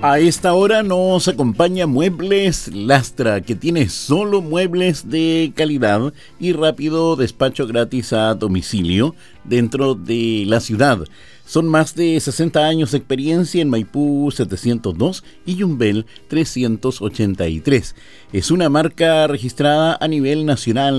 A esta hora nos acompaña Muebles Lastra, que tiene solo muebles de calidad y rápido despacho gratis a domicilio dentro de la ciudad. Son más de 60 años de experiencia en Maipú 702 y Yumbel 383. Es una marca registrada a nivel nacional